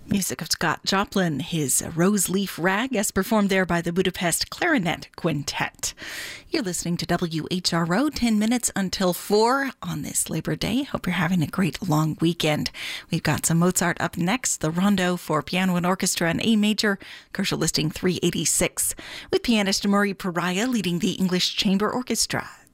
Music of Scott Joplin, his Rose Leaf Rag, as performed there by the Budapest Clarinet Quintet. You're listening to WHRO, 10 minutes until 4 on this Labor Day. Hope you're having a great long weekend. We've got some Mozart up next, the Rondo for piano and orchestra in A major, Koschel listing 386, with pianist Murray Pariah leading the English Chamber Orchestra.